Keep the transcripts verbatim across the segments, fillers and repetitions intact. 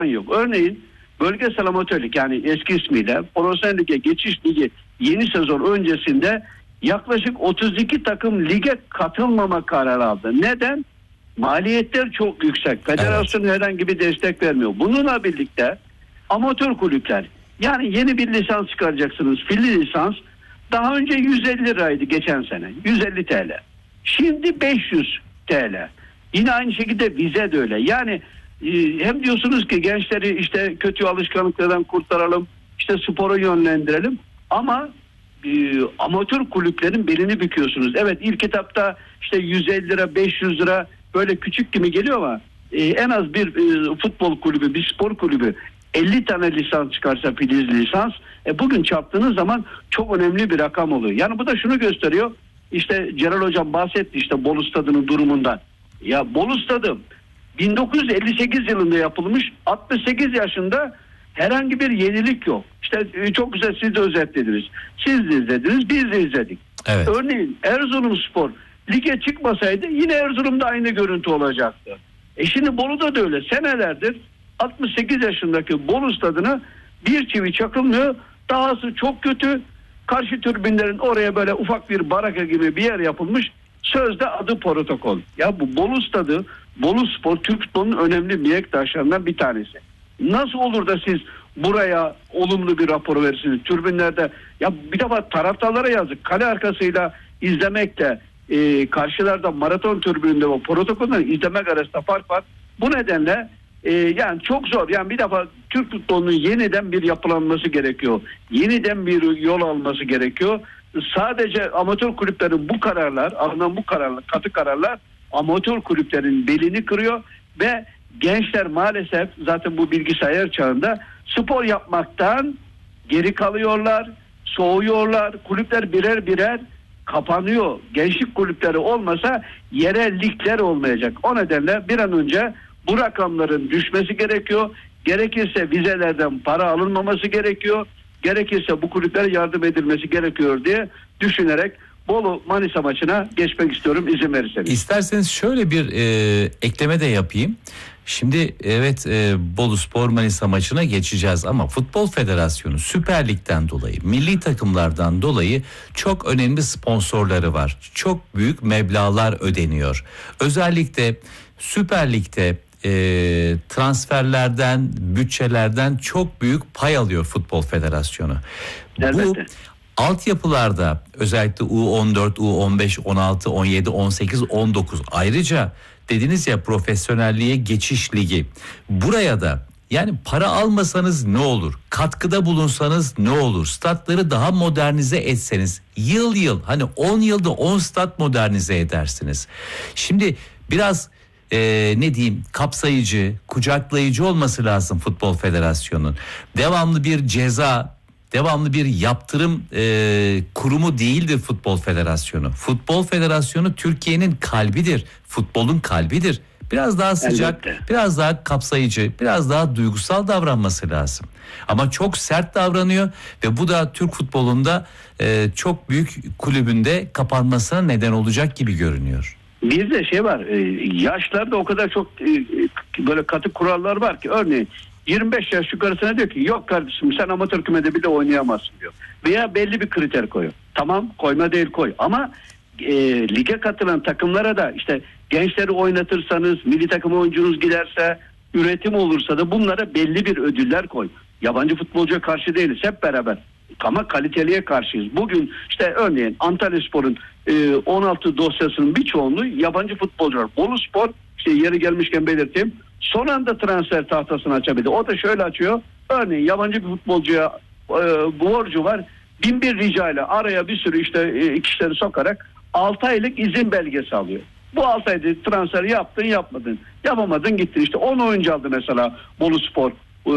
yok. Örneğin bölgesel amatörlük, yani eski ismiyle profesyonel lige geçiş ligi yeni sezon öncesinde yaklaşık otuz iki takım lige katılmama kararı aldı. Neden? Maliyetler çok yüksek. Federasyon evet. herhangi bir destek vermiyor. Bununla birlikte amatör kulüpler, yani yeni bir lisans çıkaracaksınız. Filli lisans daha önce yüz elli liraydı geçen sene. yüz elli T L. Şimdi beş yüz T L. Yine aynı şekilde vize de öyle. Yani e, hem diyorsunuz ki gençleri işte kötü alışkanlıklardan kurtaralım, işte spora yönlendirelim, ama e, amatör kulüplerin belini büküyorsunuz. Evet, ilk etapta işte yüz elli lira, beş yüz lira böyle küçük gibi geliyor ama e, en az bir e, futbol kulübü, bir spor kulübü elli tane lisans çıkarsa, filiz lisans, e, bugün çarptığınız zaman çok önemli bir rakam oluyor. Yani bu da şunu gösteriyor. İşte Celal Hocam bahsetti işte Bolu Stadı'nın durumundan. Ya Bolu Stadı bin dokuz yüz elli sekiz yılında yapılmış, altmış sekiz yaşında, herhangi bir yenilik yok. İşte e, çok güzel siz de özetlediniz. Siz de izlediniz, biz de izledik. Evet. Örneğin Erzurumspor lige çıkmasaydı yine Erzurum'da aynı görüntü olacaktı. E şimdi Bolu'da da öyle. Senelerdir altmış sekiz yaşındaki Bolu Stadı'na bir çivi çakılmıyor. Dahası çok kötü. Karşı tribünlerin oraya böyle ufak bir baraka gibi bir yer yapılmış. Sözde adı protokol. Ya bu Bolu Stadı, Bolu Spor Türk futbolunun önemli mihenk taşlarından bir tanesi. Nasıl olur da siz buraya olumlu bir rapor verirsiniz? Tribünlerde ya bir defa taraftarlara yazık. Kale arkasıyla izlemekle e, karşılarda maraton tribününde o protokolden izlemek arasında fark var. Bu nedenle e, yani çok zor. Yani bir defa Türk futbolunun yeniden bir yapılanması gerekiyor. Yeniden bir yol alması gerekiyor. Sadece amatör kulüplerin bu kararlar, alınan bu kararlar, katı kararlar amatör kulüplerin belini kırıyor ve gençler maalesef zaten bu bilgisayar çağında spor yapmaktan geri kalıyorlar, soğuyorlar. Kulüpler birer birer kapanıyor. Gençlik kulüpleri olmasa yerel ligler olmayacak. O nedenle bir an önce bu rakamların düşmesi gerekiyor. Gerekirse vizelerden para alınmaması gerekiyor. Gerekirse bu kulüplere yardım edilmesi gerekiyor diye düşünerek Bolu Manisa maçına geçmek istiyorum, izin verirseniz. İsterseniz şöyle bir e, ekleme de yapayım. Şimdi evet e, Bolu Spor Manisa maçına geçeceğiz ama Futbol Federasyonu Süper Lig'den dolayı, milli takımlardan dolayı çok önemli sponsorları var. Çok büyük meblağlar ödeniyor. Özellikle Süper Lig'de e, transferlerden, bütçelerden çok büyük pay alıyor Futbol Federasyonu. Elbette. Bu altyapılarda özellikle U on dört, U on beş, on altı, on yedi, on sekiz, on dokuz, ayrıca dediniz ya profesyonelliğe geçiş ligi. Buraya da yani para almasanız ne olur? Katkıda bulunsanız ne olur? Statları daha modernize etseniz, yıl yıl hani on yılda on stat modernize edersiniz. Şimdi biraz Ee, ne diyeyim kapsayıcı, kucaklayıcı olması lazım Futbol Federasyonu'nun. Devamlı bir ceza, devamlı bir yaptırım e, kurumu değildir Futbol Federasyonu. Futbol Federasyonu Türkiye'nin kalbidir, futbolun kalbidir. Biraz daha sıcak, elbette, biraz daha kapsayıcı, biraz daha duygusal davranması lazım. Ama çok sert davranıyor ve bu da Türk futbolunda e, çok büyük kulübünde kapanmasına neden olacak gibi görünüyor. Bir de şey var, yaşlarda o kadar çok böyle katı kurallar var ki, örneğin yirmi beş yaş yukarısına diyor ki yok kardeşim sen amatör kümede bile oynayamazsın diyor. Veya belli bir kriter koyuyor. Tamam, koyma değil koy ama e, lige katılan takımlara da işte gençleri oynatırsanız, milli takım oyuncunuz giderse, üretim olursa da bunlara belli bir ödüller koy. Yabancı futbolcuya karşı değiliz, hep beraber. Ama kaliteliye karşıyız. Bugün işte örneğin Antalyaspor'un e, on altı dosyasının bir çoğunluğu yabancı futbolcular. Bolu Spor, işte yeri gelmişken belirteyim, son anda transfer tahtasını açabildi. O da şöyle açıyor. Örneğin yabancı bir futbolcuya e, borcu var. Bin bir ricayla araya bir sürü işte e, kişileri sokarak altı aylık izin belgesi alıyor. Bu altı ayda transfer yaptın yapmadın. Yapamadın gittin. İşte on oyuncu aldı mesela Bolu Spor.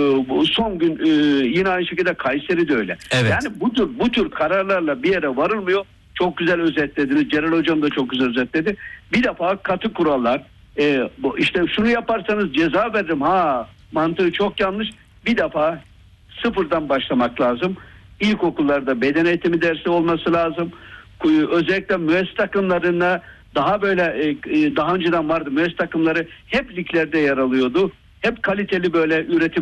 Son gün yine aynı şekilde Kayseri de öyle. Evet. Yani bu tür bu tür kararlarla bir yere varılmıyor. Çok güzel özetlediniz. Celal Hocam da çok güzel özetledi. Bir defa katı kurallar. E, bu işte şunu yaparsanız ceza veririm. Ha, mantığı çok yanlış. Bir defa sıfırdan başlamak lazım. İlkokullarda beden eğitimi dersi olması lazım. Özellikle müesses takımlarına daha böyle daha önceden vardı. Müesses takımları hep liglerde yer alıyordu. Hep kaliteli böyle üretim